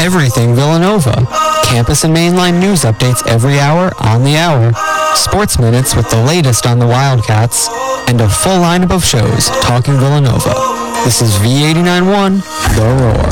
Everything Villanova. Campus and mainline news updates every hour on the hour. Sports Minutes with the latest on the Wildcats. And a full lineup of shows talking Villanova. This is V89.1, The Roar.